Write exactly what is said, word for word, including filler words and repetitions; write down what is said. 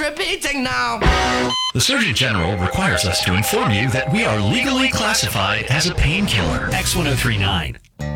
repeating now. The Surgeon General requires us to inform you that we are legally classified as a painkiller. X ten thirty-nine.